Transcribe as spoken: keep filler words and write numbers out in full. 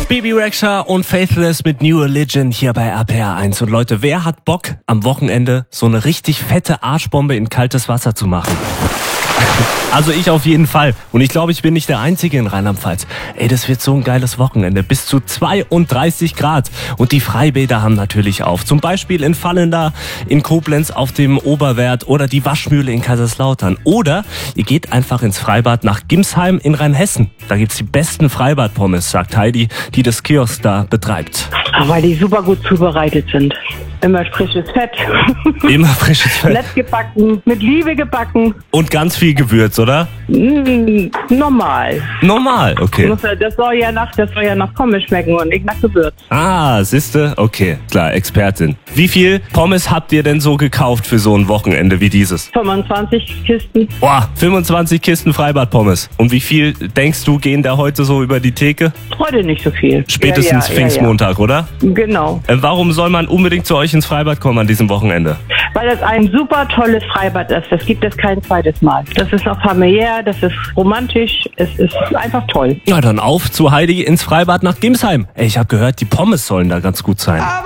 Bebe Rexha und Faithless mit New Religion hier bei R P R eins. Und Leute, wer hat Bock, am Wochenende so eine richtig fette Arschbombe in kaltes Wasser zu machen? Also ich auf jeden Fall. Und ich glaube, ich bin nicht der Einzige in Rheinland-Pfalz. Ey, das wird so ein geiles Wochenende. Bis zu zweiunddreißig Grad. Und die Freibäder haben natürlich auf. Zum Beispiel in Vallendar, in Koblenz auf dem Oberwert oder die Waschmühle in Kaiserslautern. Oder ihr geht einfach ins Freibad nach Gimsheim in Rheinhessen. Da gibt's die besten Freibad-Pommes, sagt Heidi, die das Kiosk da betreibt. Weil die super gut zubereitet sind. Immer frisches Fett. Immer frisches Fett. Nett gebacken, mit Liebe gebacken. Und ganz viel Gewürz, oder? Mm, normal. Normal, okay. Das soll ja nach, das soll ja nach Pommes schmecken und nicht nach Gewürz. Ah, siehste? Okay, klar, Expertin. Wie viel Pommes habt ihr denn so gekauft für so ein Wochenende wie dieses? fünfundzwanzig Kisten. Boah, fünfundzwanzig Kisten Freibad-Pommes. Und wie viel, denkst du, gehen da heute so über die Theke? Heute nicht so viel. Spätestens ja, ja, Pfingstmontag, ja, ja. oder? Genau. Äh, warum soll man unbedingt zu euch ins Freibad kommen an diesem Wochenende? Weil es ein super tolles Freibad ist. Das gibt es kein zweites Mal. Das ist noch familiär, das ist romantisch, es ist einfach toll. Na dann auf zu Heidi ins Freibad nach Gimsheim. Ey, ich habe gehört, die Pommes sollen da ganz gut sein.